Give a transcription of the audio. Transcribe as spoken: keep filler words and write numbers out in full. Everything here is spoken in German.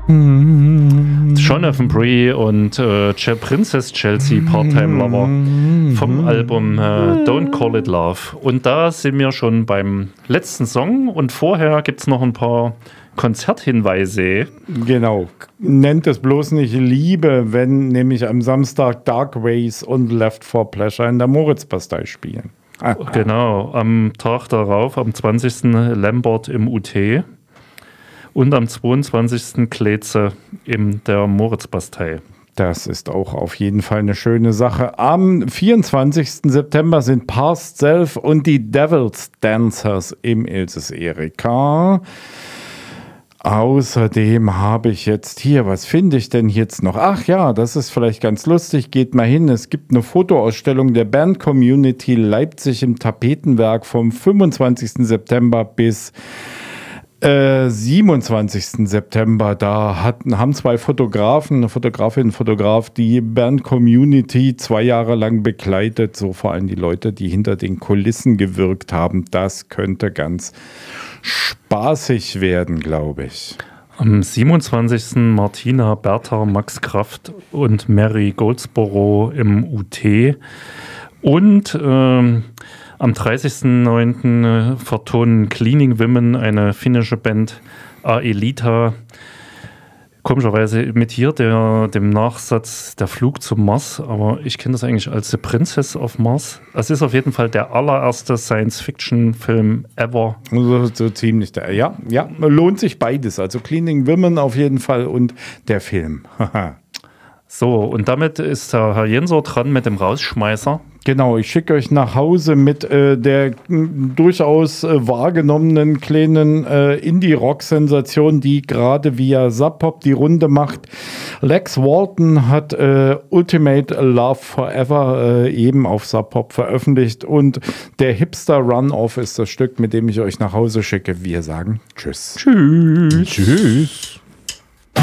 Jonathan Bree und äh, Princess Chelsea, Part-Time Lover, vom Album äh, Don't Call It Love. Und da sind wir schon beim letzten Song und vorher gibt es noch ein paar Konzerthinweise. Genau. Nennt es bloß nicht Liebe, wenn nämlich am Samstag Dark Ways und Left for Pleasure in der Moritzbastei spielen. Ah, genau, am Tag darauf, am zwanzigsten Lambert im U T und am zweiundzwanzigsten Kleze in der Moritzbastei. Das ist auch auf jeden Fall eine schöne Sache. Am vierundzwanzigsten September sind Past Self und die Devil's Dancers im Ilses Erika. Außerdem habe ich jetzt hier, was finde ich denn jetzt noch? Ach ja, das ist vielleicht ganz lustig, geht mal hin. Es gibt eine Fotoausstellung der Band Community Leipzig im Tapetenwerk vom fünfundzwanzigsten September bis äh, siebenundzwanzigsten September. Da hatten, haben zwei Fotografen, eine Fotografin, ein Fotograf, die Band Community zwei Jahre lang begleitet. So vor allem die Leute, die hinter den Kulissen gewirkt haben. Das könnte ganz spaßig werden, glaube ich. Am siebenundzwanzigsten Martina, Bertha, Max Kraft und Mary Goldsboro im U T. Und ähm, am dreißigsten neunten Äh, vertonen Cleaning Women, eine finnische Band, Aelita, komischerweise mit hier der, dem Nachsatz Der Flug zum Mars, aber ich kenne das eigentlich als The Princess of Mars. Es ist auf jeden Fall der allererste Science-Fiction-Film ever. So, so ziemlich der, ja, ja, lohnt sich beides. Also Cleaning Women auf jeden Fall und der Film. So, und damit ist der Herr Jenser dran mit dem Rausschmeißer. Genau, ich schicke euch nach Hause mit äh, der m, durchaus äh, wahrgenommenen kleinen äh, Indie-Rock-Sensation, die gerade via Sub Pop die Runde macht. Lex Walton hat äh, Ultimate Love Forever äh, eben auf Sub Pop veröffentlicht und der Hipster Run-Off ist das Stück, mit dem ich euch nach Hause schicke. Wir sagen Tschüss. Tschüss. Tschüss.